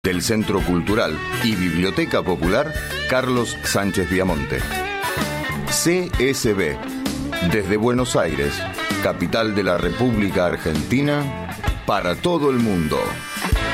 del Centro Cultural y Biblioteca Popular Carlos Sánchez Viamonte. CSB, desde Buenos Aires, capital de la República Argentina, para todo el mundo.